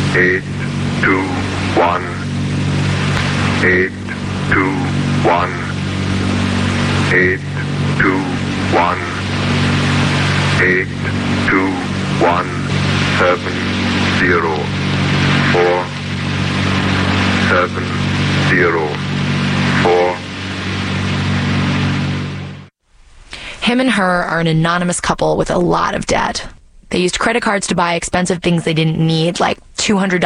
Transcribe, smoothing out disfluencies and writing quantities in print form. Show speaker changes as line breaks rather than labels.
821 821 821 821 704 704.
Him and her are an anonymous couple with a lot of debt. They used credit cards to buy expensive things they didn't need, like $200